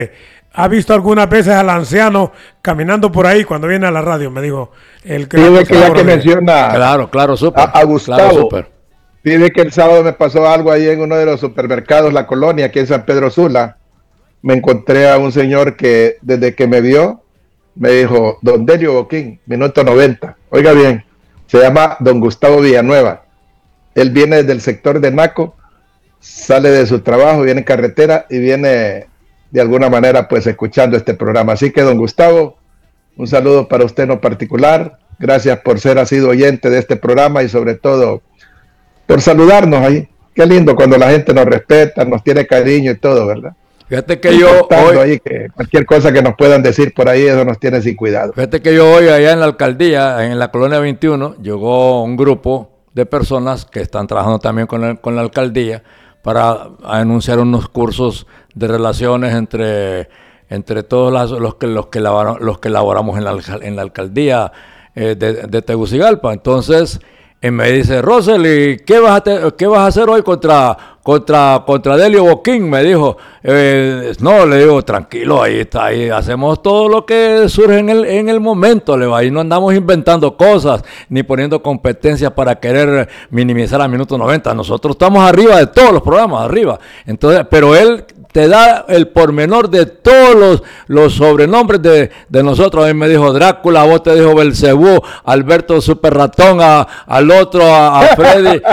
ha visto algunas veces al anciano caminando por ahí cuando viene a la radio, me dijo. El que ya que menciona claro, super, a Gustavo, claro, super. Pide que el sábado me pasó algo ahí en uno de los supermercados La Colonia, aquí en San Pedro Sula. Me encontré a un señor que desde que me vio me dijo, don Delio Boquín, minuto 90. Oiga bien, se llama don Gustavo Villanueva. Él viene desde el sector de Naco, sale de su trabajo, viene en carretera y viene de alguna manera pues escuchando este programa. Así que don Gustavo, un saludo para usted en lo particular. Gracias por ser asiduo oyente de este programa y sobre todo por saludarnos ahí. Qué lindo cuando la gente nos respeta, nos tiene cariño y todo, ¿verdad? Fíjate que yo hoy, ahí que cualquier cosa que nos puedan decir por ahí, eso nos tiene sin cuidado. Fíjate que yo hoy allá en la alcaldía, en la Colonia 21, llegó un grupo de personas que están trabajando también con la alcaldía para anunciar unos cursos de relaciones entre todos los que laboramos en la alcaldía de Tegucigalpa. Entonces me dice, Rosel, ¿y qué vas a hacer hoy contra Delio Boquín? Me dijo. No, le digo, tranquilo, ahí está, ahí hacemos todo lo que surge en el momento, le va, ahí no andamos inventando cosas, ni poniendo competencias para querer minimizar a minuto 90. Nosotros estamos arriba de todos los programas, arriba. Entonces, pero él te da el pormenor de todos los sobrenombres de nosotros. A mí me dijo Drácula, a vos te dijo Belcebú, Alberto Super Ratón, al otro, a Freddy,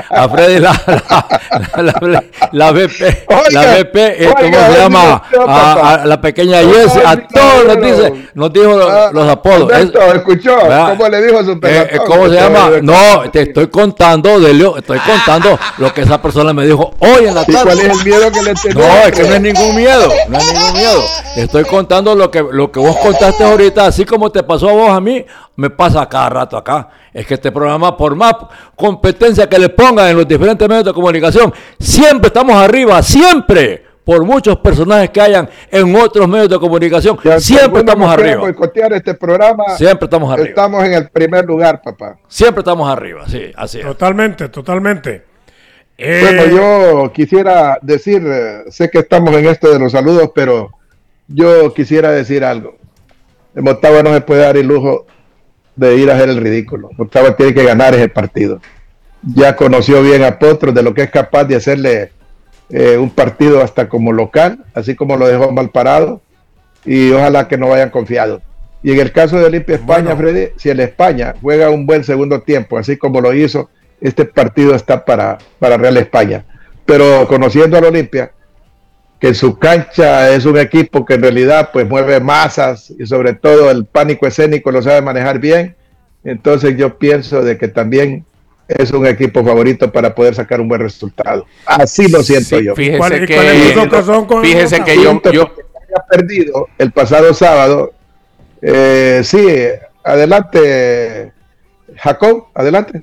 la BP, ¿cómo se llama? A la pequeña Jessie, a todos nos dijo los apodos. Alberto, ¿escuchó? ¿Cómo le dijo Super Ratón? ¿Cómo se llama? No, te estoy contando, Delio, lo que esa persona me dijo hoy en la tarde. ¿Cuál es el miedo que le tenés? No, es que no es ningún miedo. Estoy contando lo que vos contaste ahorita, así como te pasó a vos, a mí, me pasa cada rato acá. Es que este programa, por más competencia que le pongan en los diferentes medios de comunicación, siempre estamos arriba, siempre. Por muchos personajes que hayan en otros medios de comunicación, siempre estamos arriba. Boicotear este programa, siempre estamos arriba. Estamos en el primer lugar, papá. Siempre estamos arriba, sí, así es. Totalmente. Bueno, yo quisiera decir, sé que estamos en esto de los saludos, pero yo quisiera decir algo. El Motagua no se puede dar el lujo de ir a hacer el ridículo. Motagua tiene que ganar ese partido. Ya conoció bien a Potros de lo que es capaz de hacerle un partido hasta como local, así como lo dejó mal parado, y ojalá que no vayan confiados. Y en el caso de Olimpia España, Freddy, si el España juega un buen segundo tiempo, así como lo hizo, este partido está para Real España. Pero conociendo al Olimpia, que en su cancha es un equipo que en realidad pues mueve masas y sobre todo el pánico escénico lo sabe manejar bien, entonces yo pienso de que también es un equipo favorito para poder sacar un buen resultado. Así lo siento yo. Fíjese que yo había perdido el pasado sábado. Sí, adelante, Jacob, adelante.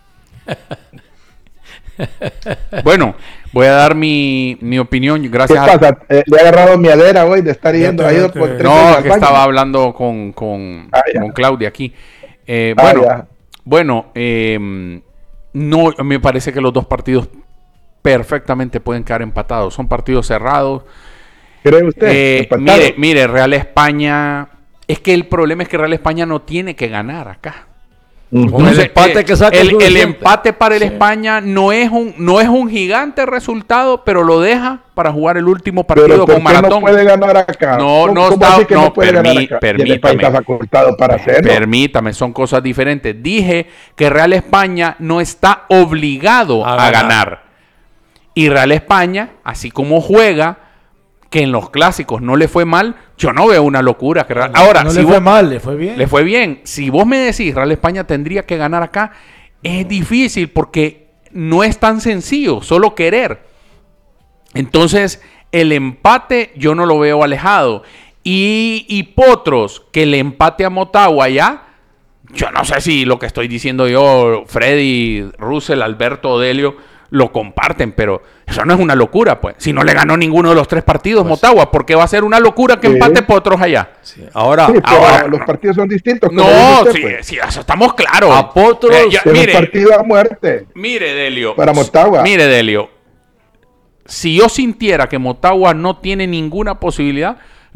Bueno, voy a dar mi opinión. Gracias. ¿Qué pasa? Le he agarrado miadera hoy de estar yendo. No, que estaba hablando con Claudia aquí. No, me parece que los dos partidos perfectamente pueden quedar empatados. Son partidos cerrados. ¿Cree usted? Mire, Real España. Es que el problema es que Real España no tiene que ganar acá. Con el empate que saca el empate para el España no es un gigante resultado, pero lo deja para jugar el último partido con Maratón. No puede ganar acá. Permítame, son cosas diferentes. Dije que Real España no está obligado a ganar. Y Real España, así como juega, que en los clásicos no le fue mal, yo no veo una locura. Ahora, no le fue mal, le fue bien. Le fue bien. Si vos me decís, Real España tendría que ganar acá, es difícil porque no es tan sencillo, solo querer. Entonces, el empate yo no lo veo alejado. Y Potros, que el empate a Motagua ya, yo no sé si lo que estoy diciendo yo, Freddy, Russell, Alberto, Delio, lo comparten, pero eso no es una locura, pues. Si no le ganó ninguno de los tres partidos Motagua, ¿por qué va a ser una locura que empate Potros allá? Sí. Ahora los partidos son distintos. No, sí, eso estamos claros. A Potros es un partido a muerte. Mire, Delio. Para Motagua. Mire, Delio. Si yo sintiera que Motagua no tiene ninguna posibilidad,